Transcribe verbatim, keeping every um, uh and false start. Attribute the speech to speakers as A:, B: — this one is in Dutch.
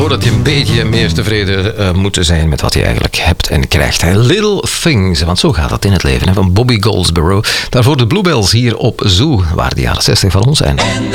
A: voordat je een beetje meer tevreden uh, moet zijn met wat je eigenlijk hebt en krijgt. Little Things, want zo gaat dat in het leven, hè, van Bobby Goldsboro. Daarvoor de Bluebells hier op Zoo, waar de jaren zestig van ons zijn.